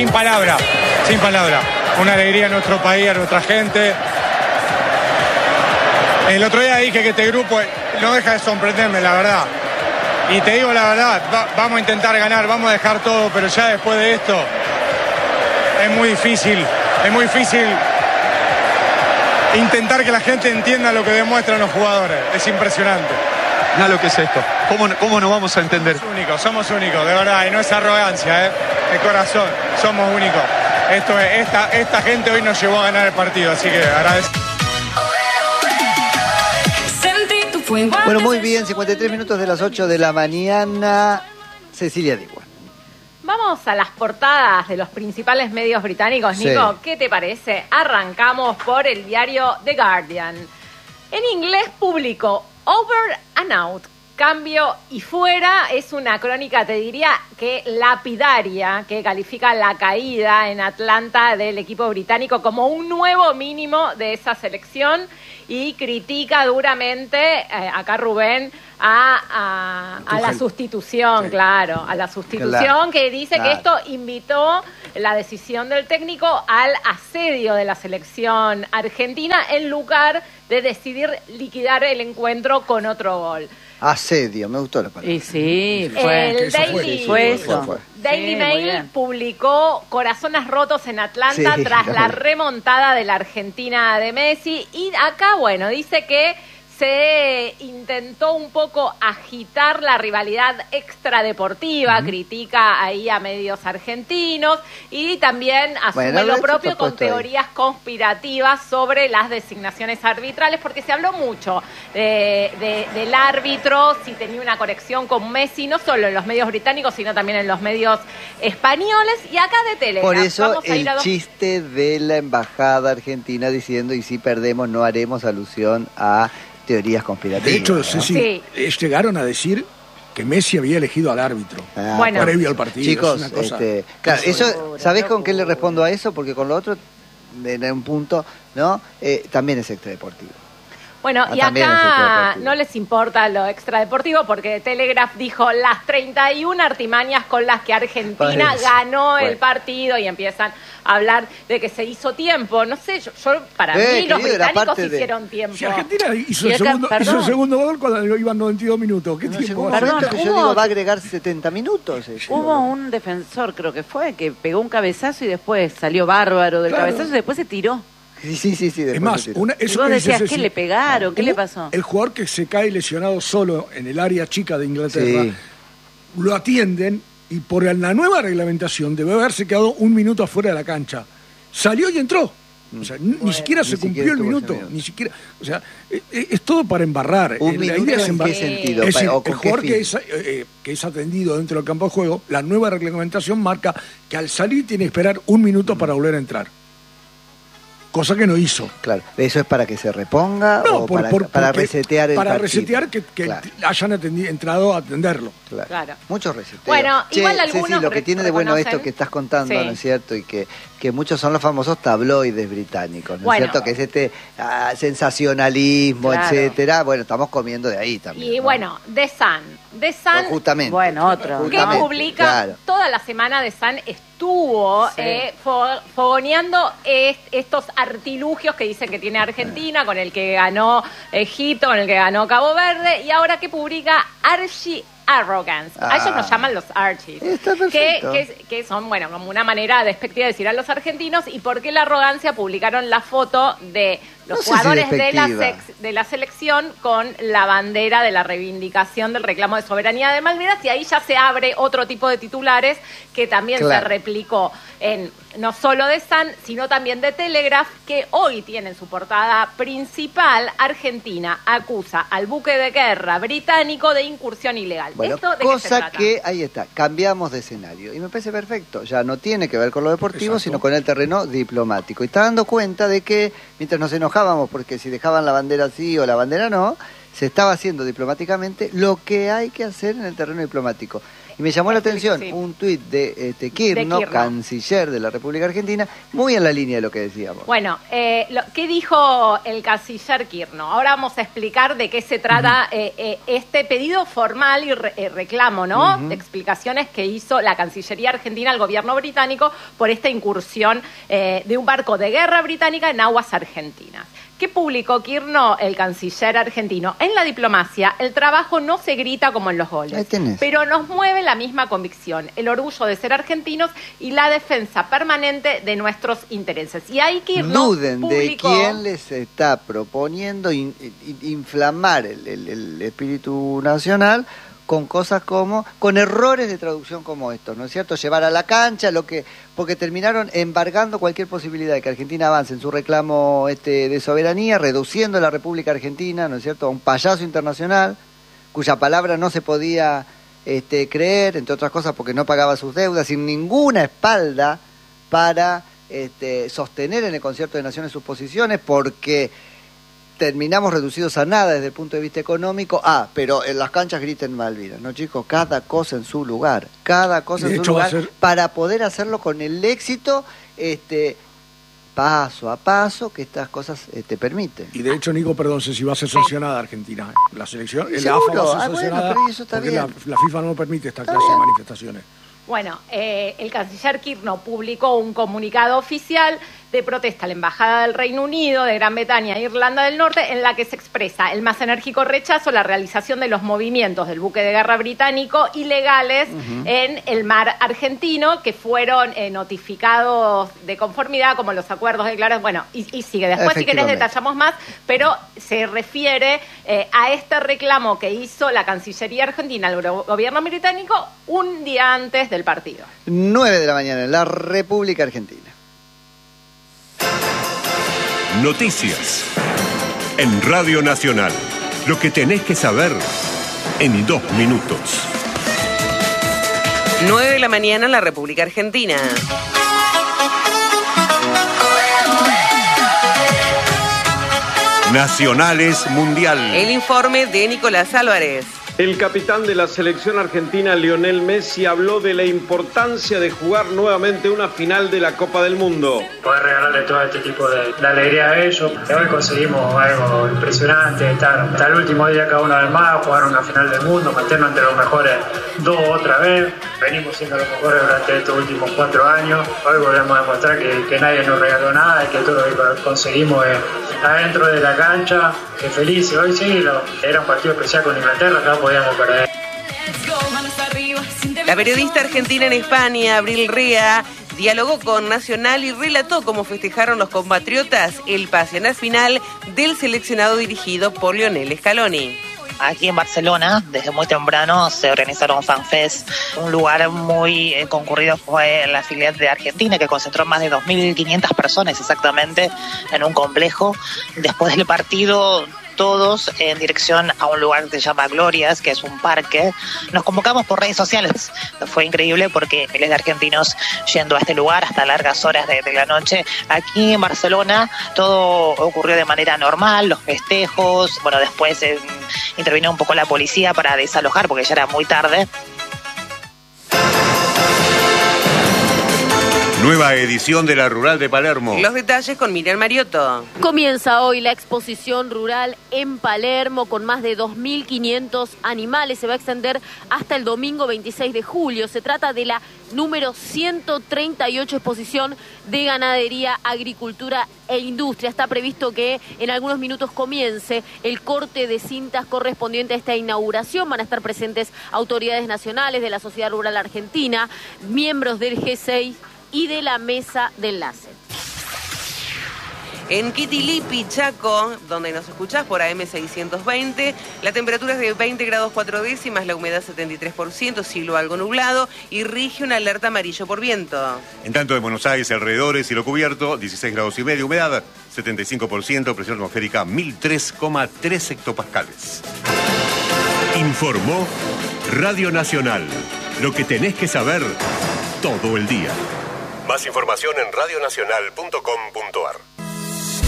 sin palabras, sin palabras. Una alegría a nuestro país, a nuestra gente. El otro día dije que este grupo no deja de sorprenderme, la verdad. Y te digo la verdad, vamos a intentar ganar, vamos a dejar todo, pero ya después de esto es muy difícil intentar que la gente entienda lo que demuestran los jugadores. Es impresionante. Mira lo que es esto. ¿Cómo no vamos a entender? Somos únicos, de verdad, y no es arrogancia, de corazón, somos únicos. Esta gente hoy nos llevó a ganar el partido, así que agradezco. Bueno, muy bien, 53 minutos de las 8 de la mañana. Cecilia Digua. Vamos a las portadas de los principales medios británicos, Nico. Sí. ¿Qué te parece? Arrancamos por el diario The Guardian. En inglés publicó Over and Out, cambio y fuera. Es una crónica, te diría, que lapidaria, que califica la caída en Atlanta del equipo británico como un nuevo mínimo de esa selección y critica duramente, acá Rubén, a la sustitución, sí. Claro, a la sustitución, claro. Que dice claro. Que esto invitó la decisión del técnico al asedio de la selección argentina en lugar de decidir liquidar el encuentro con otro gol. Asedio, me gustó la palabra. Y sí, el Daily Mail publicó Corazones rotos en Atlanta tras la remontada de la Argentina de Messi. Y acá, bueno, dice que se intentó un poco agitar la rivalidad extradeportiva, critica ahí a medios argentinos y también asume lo propio con teorías conspirativas sobre las designaciones arbitrales, porque se habló mucho del árbitro, si tenía una conexión con Messi, no solo en los medios británicos, sino también en los medios españoles, y acá de Telegram. Por eso chiste de la embajada argentina diciendo, y si perdemos no haremos alusión a teorías conspirativas. De hecho, sí. Llegaron a decir que Messi había elegido al árbitro previo al partido. Chicos, es una cosa... claro, eso, ¿sabés con qué le respondo a eso? Porque con lo otro, en un punto, ¿no? También es extradeportivo. Bueno, y acá no les importa lo extradeportivo porque Telegraph dijo las 31 artimañas con las que Argentina ganó el partido y empiezan a hablar de que se hizo tiempo. No sé, yo para mí los británicos hicieron tiempo. Si Argentina hizo el segundo gol cuando iban 92 minutos. ¿Qué tiempo? Yo digo, va a agregar 70 minutos. Hubo un defensor, creo que fue, que pegó un cabezazo y después salió bárbaro del cabezazo y después se tiró. Sí. Es más, eso vos decías, ¿qué le pegaron? ¿Qué le pasó? El jugador que se cae lesionado solo en el área chica de Inglaterra, lo atienden y por la nueva reglamentación debe haberse quedado un minuto afuera de la cancha. Salió y entró. O sea, ni siquiera se cumplió el minuto. Ni siquiera, o sea, es todo para embarrar. ¿Un minuto en qué sentido? Es decir, el jugador que es atendido dentro del campo de juego, la nueva reglamentación marca que al salir tiene que esperar un minuto para volver a entrar. Cosa que no hizo. Claro, ¿eso es para que se reponga o para resetear el partido? Para resetear que hayan entrado a atenderlo. Claro. Muchos reseteos. Bueno, igual algunos Ceci, lo que tiene de bueno esto que estás contando, ¿no es cierto? Y que muchos son los famosos tabloides británicos, ¿no es cierto? Que es este sensacionalismo, etcétera. Bueno, estamos comiendo de ahí también. Y bueno, The Sun, justamente. Bueno, otro. Que publica toda la semana. The Sun estuvo fogoneando estos artilugios que dicen que tiene Argentina, con el que ganó Egipto, con el que ganó Cabo Verde, y ahora que publica Archie Arrogance. A ellos nos llaman los Archies. Que son, bueno, como una manera despectiva de decir a los argentinos. ¿Y por qué la arrogancia? Publicaron la foto de los jugadores de la selección con la bandera de la reivindicación del reclamo de soberanía de Malvinas, y ahí ya se abre otro tipo de titulares que también se replicó en no solo de Sun, sino también de Telegraph, que hoy tiene en su portada principal: Argentina acusa al buque de guerra británico de incursión ilegal. Bueno, ¿Esto de cosa qué se trata? que, ahí está, cambiamos de escenario. Y me parece perfecto. Ya no tiene que ver con lo deportivo, sino con el terreno diplomático. Y está dando cuenta de que, mientras nos enojábamos porque si dejaban la bandera así o la bandera no, se estaba haciendo diplomáticamente lo que hay que hacer en el terreno diplomático. Y me llamó la atención un tuit de Kirchner, canciller de la República Argentina, muy en la línea de lo que decíamos. Bueno, ¿qué dijo el canciller Kirchner? Ahora vamos a explicar de qué se trata este pedido formal y reclamo, ¿no? De explicaciones que hizo la Cancillería Argentina al gobierno británico por esta incursión de un barco de guerra británica en aguas argentinas. ¿Qué publicó Kirchner, el canciller argentino? En la diplomacia, el trabajo no se grita como en los goles, pero nos mueve la misma convicción, el orgullo de ser argentinos y la defensa permanente de nuestros intereses. Y ahí Kirchner duden publicó... de quién les está proponiendo inflamar el espíritu nacional con cosas como, con errores de traducción como estos, ¿no es cierto? Llevar a la cancha porque terminaron embargando cualquier posibilidad de que Argentina avance en su reclamo de soberanía, reduciendo la República Argentina, ¿no es cierto?, a un payaso internacional, cuya palabra no se podía creer, entre otras cosas porque no pagaba sus deudas, sin ninguna espalda para sostener en el Concierto de Naciones sus posiciones, porque terminamos reducidos a nada desde el punto de vista económico. Pero en las canchas griten Malvinas, ¿no, chicos? Cada cosa en su lugar, para poder hacerlo con el éxito paso a paso que estas cosas te permiten. Y de hecho, Nico, perdón, sé si va a ser sancionada Argentina. La selección, la AFA va a ser sancionada, pero eso está bien. La FIFA no permite esta clase de manifestaciones. Bueno, el canciller Kirchner publicó un comunicado oficial de protesta a la Embajada del Reino Unido, de Gran Bretaña e Irlanda del Norte, en la que se expresa el más enérgico rechazo a la realización de los movimientos del buque de guerra británico ilegales en el mar argentino, que fueron notificados de conformidad, como los acuerdos declarados. Bueno, y sigue. Después, si querés, detallamos más, pero se refiere a este reclamo que hizo la Cancillería Argentina al gobierno británico un día antes del partido. 9 de la mañana en la República Argentina. Noticias en Radio Nacional. Lo que tenés que saber en 2 minutos. 9 de la mañana en la República Argentina. Nacionales Mundial. El informe de Nicolás Álvarez. El capitán de la selección argentina, Lionel Messi, habló de la importancia de jugar nuevamente una final de la Copa del Mundo. Poder regalarle todo este tipo de alegría a ellos. Hoy conseguimos algo impresionante, estar hasta el último día cada una vez más, jugar una final del mundo, meternos entre los mejores 2 otra vez. Venimos siendo los mejores durante estos últimos 4 años. Hoy volvemos a demostrar que nadie nos regaló nada y que todo lo que conseguimos es adentro de la cancha. Qué felices. Hoy sí, era un partido especial con Inglaterra, acá podíamos perder. La periodista argentina en España, Abril Rea, dialogó con Nacional y relató cómo festejaron los compatriotas el pase a la final del seleccionado dirigido por Lionel Scaloni. Aquí en Barcelona, desde muy temprano, se organizaron fanfest. Un lugar muy concurrido fue la filial de Argentina, que concentró más de 2.500 personas exactamente en un complejo. Después del partido, todos en dirección a un lugar que se llama Glorias, que es un parque. Nos convocamos por redes sociales. Fue increíble porque miles de argentinos yendo a este lugar hasta largas horas de la noche. Aquí en Barcelona todo ocurrió de manera normal, los festejos. Bueno, después intervino un poco la policía para desalojar porque ya era muy tarde. Nueva edición de la Rural de Palermo. Los detalles con Miriam Mariotto. Comienza hoy la exposición rural en Palermo con más de 2.500 animales. Se va a extender hasta el domingo 26 de julio. Se trata de la número 138 exposición de ganadería, agricultura e industria. Está previsto que en algunos minutos comience el corte de cintas correspondiente a esta inauguración. Van a estar presentes autoridades nacionales de la Sociedad Rural Argentina, miembros del G6 y de la mesa de enlace. En Quitilipi, Chaco, donde nos escuchás por AM 620, la temperatura es de 20 grados 4 décimas, la humedad 73%, cielo algo nublado y rige una alerta amarillo por viento. En tanto, en Buenos Aires, alrededores, cielo cubierto, 16 grados y medio, humedad 75%, presión atmosférica 1003,3 hectopascales. Informó Radio Nacional. Lo que tenés que saber todo el día. Más información en radionacional.com.ar.